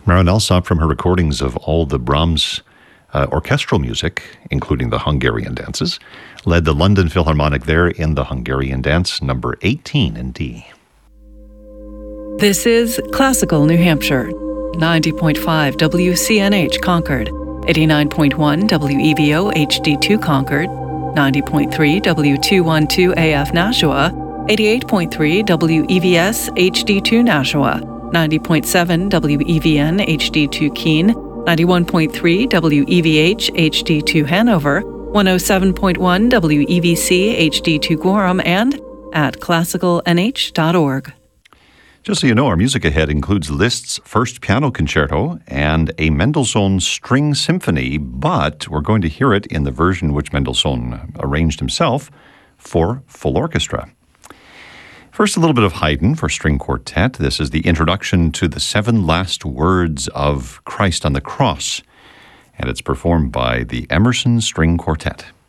Mara Alsop, from her recordings of all the Brahms orchestral music, including the Hungarian dances, led the London Philharmonic there in the Hungarian dance, number 18 in D. This is Classical New Hampshire, 90.5 WCNH Concord, 89.1 WEVO HD2 Concord, 90.3 W212 AF Nashua, 88.3 WEVS HD2 Nashua, 90.7 WEVN HD2 Keene, 91.3 WEVH HD2 Hanover, 107.1 WEVC HD2 Gorham, and at classicalnh.org. Just so you know, our music ahead includes Liszt's First Piano Concerto and a Mendelssohn String Symphony, but we're going to hear it in the version which Mendelssohn arranged himself for full orchestra. First, a little bit of Haydn for string quartet. This is the introduction to the 7 last words of Christ on the Cross, and it's performed by the Emerson String Quartet.